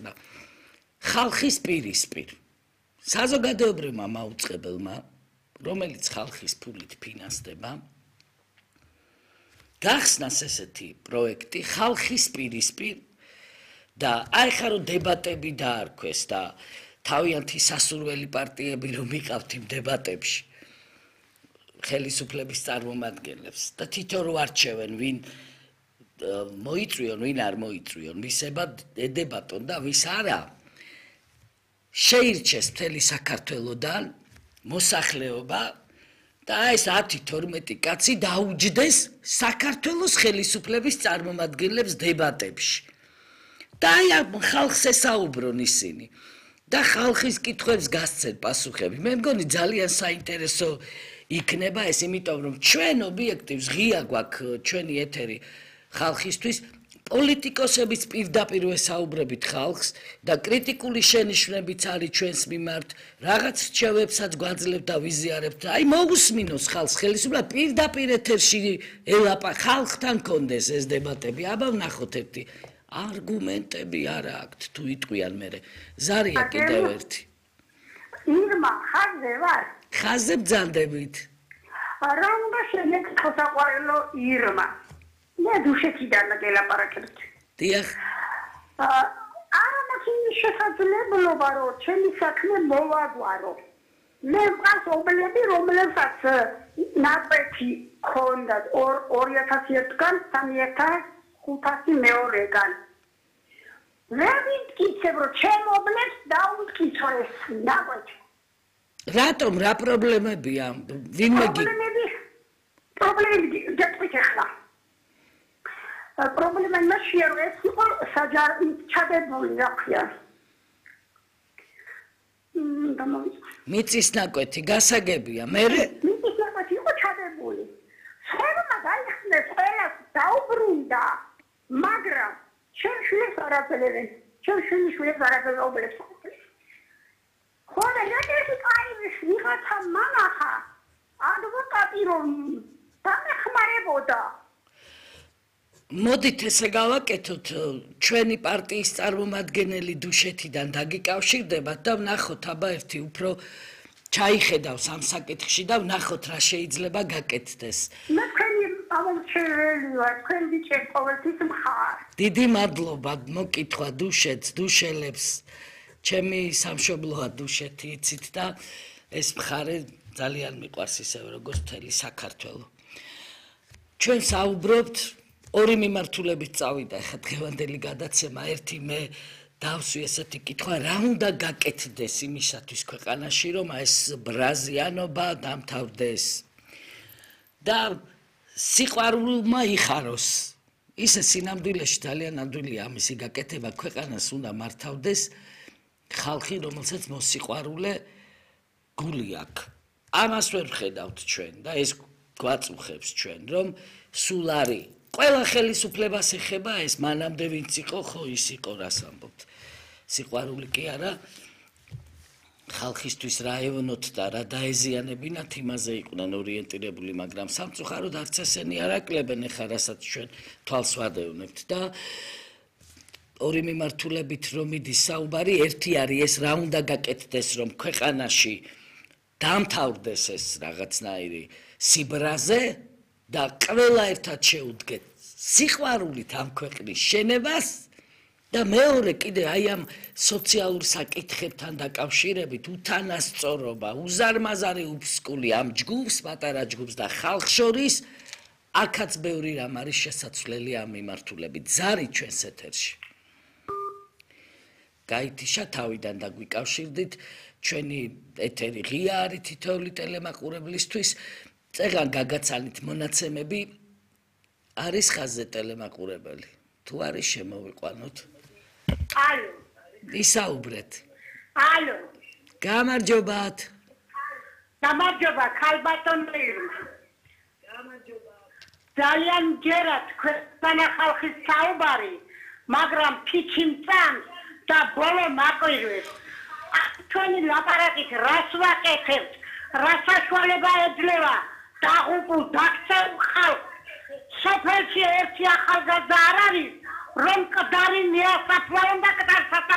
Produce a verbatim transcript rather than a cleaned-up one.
გაიხსნა ხალხის პირისპირ საზოგადოებრივმა მაუწყებელმა, რომელიც ხალხის ფულით ფინანსდება, გახსნას ესეთი პროექტი ხალხის პირისპირ და აი ხა რომ დებატები დაარქვეს და თავიანთი სასურველი პარტიები რომ იყავთ იმ დებატებში ხელისუფლების წარმომადგენლებს და თითო რო არჩევენ ვინ მოიწვიონ, ვინ არ მოიწვიონ, ვისებად ედებატონ და ვის არა შეირჩეს მთელი საქართველოდან მოსახლეობა და ეს ათი თორმეტი კაცი დაუჯდეს საქართველოს ხელისუფლების წარმომადგენლებს დებატებში. და აი ხალხს ესაუბრონ ისინი და ხალხის კითხვებს გასცენ პასუხები. მე მგონი ძალიან საინტერესო იქნება ეს, იმიტომ რომ ჩვენ ობიექტივს ღია გვაქვს ჩვენი ეთერი ხალხისთვის პოლიტიკოსების პირდაპირ ვესაუბრებით ხალხს და კრიტიკული შენიშვნებიც არის ჩვენს მიმართ, რაღაც რჩევებსაც გვაძლევთ და ვიზიარებთ. აი მოусმინოს ხალხს ხელისუფლება პირდაპირ ეთერში ელაპა ხალხთან კონდეს ეს დებატები. აბა ვნახოთ ერთი არგუმენტები არა აქვთ თუ იტყვიან მერე. ზარია კიდევ ერთი. ირმა, ხაზე ვარ? ხაზე ბრძანდებით. რა უნდა შემეკითხო საყვარელო ირმა? მე დუშეთიდან გელაპარაკებთ. დიახ. არა მაქვს იმის შესაძლებლობა, რომ ჩემი საქმე მოვაგვარო. მე მყავს ობლები, რომლებსაც ნაკვეთი ჰქონდათ ორი ათასი ერთგან სამი ათას ხუთასი მეორეგან. მე ვიმტკიცებ, რომ ჩემ ობლებს დაუმტკიცო ეს ნაკვეთი. რატომ რა პრობლემებია? ვინმე გი პრობლემები პრობლემები გეტყვით ახლა. პრობლემა იმაშია, რომ ეს იყო საჯარო ჩადებული რა ქვია. მიწის ნაკვეთი გასაგებია, მე მიწის ნაკვეთი იყო ჩადებული. სხეულმა გაიხსნეს ყველას დაუბრუნდა, მაგრამ ჩვენ შვილებს არ აფერებენ. ჩვენ შვილებს არ აფერებენ ობლებს. ხოლო ერთ-ერთი კაირის ვიღაცა მანახა ადვოკატი რომ დამეხმარებოდა. მოდით ესე გავაკეთოთ, ჩვენი პარტიის წარმომადგენელი დუშეთიდან დაგიკავშირდებათ და ვნახოთ აბა ერთი უფრო ჩაიხედავს ამ საკითხში და ვნახოთ რა შეიძლება გაკეთდეს. მე თქვენი ამომრჩეველი ვარ, თქვენ ბიჭებს ყოველთვის მხარ. დიდი მადლობა მოკითხვა დუშეთს, დუშელებს. ჩემი სამშობლოა დუშეთი იცით და ეს მხარე ძალიან მიყვარს ისევე როგორც მთელი საქართველო. ჩვენ საუბრობთ ორი მიმართულებით წავიდა ხა დღევანდელი გადაცემა. ერთი მე დავსვი ესეთი კითხვა, რა უნდა გაკეთდეს იმისათვის ქვეყანაში, რომ ეს ბრაზიანობა დამთავრდეს და სიყვარულმა იხაროს. ისე სინამდვილეში ძალიან ნამდვილია ამისი გაკეთება, ქვეყანას უნდა მართავდეს ხალხი, რომელსაც მოსიყვარულე გული აქვს. ამას ვერ ვხედავთ ჩვენ და ეს გვაწუხებს ჩვენ, რომ სულ არის ყველა ხელისუფლებას ეხება ეს, მანამდე ვინც იყო, ხო ის იყო, რას ამბობთ. სიყვარული კი არა, ხალხისთვის რა ევონოთ და რა დაეზიანებინათ, იმაზე იყვნენ ორიენტირებული, მაგრამ სამწუხაროდ არც ესენი არ აკლებენ ეხლა, რასაც ჩვენ თვალს ვადევნებთ და ორი მიმართულებით რომ მიდის საუბარი, ერთი არის ეს რა უნდა გაკეთდეს, რომ ქვეყანაში დამთავრდეს ეს რაღაცნაირი სიბრაზე და ყველა ერთად შეუდგეთ სიყვარულით ამ ქვეყნის შენებას და მეორე კიდე აი ამ სოციალურ საკითხებთან დაკავშირებით უთანასწორობა, უზარმაზარი უფსკული ამ ჯგუფს, პატარა ჯგუფს და ხალხს შორის აქაც ბევრი რამ არის შესაძლებელი ამ მიმართულებით. ზარი ჩვენს ეთერში. გაითიშა თავიდან დაგვიკავშირდით, ჩვენი ეთერი ღია არის თითოეული ტელემაყურებლისთვის. წეგან გაგაცანით მონაცემები არის ხაზე ტელემაყურებელი. თუ არის შემოვიყვანოთ. ალო. ისაუბრეთ. ალო. გამარჯობათ. გამარჯობა, ქალბატონო ირმა. გამარჯობა. ძალიან მჯერა თქვენ ხალხის საუბარი, მაგრამ ფიჩი მწამს და ბოლო მაკვირვებს. თქვენი ლაპარაკით რას ვაკეთებთ? რა საშუალება ეძლევა დაღუპულ დაქცეულ ხალხს? სოფელში ერთი ახალგაზრდა არ არის, რომ მკვდარი მიასაფლავონ და კდარსა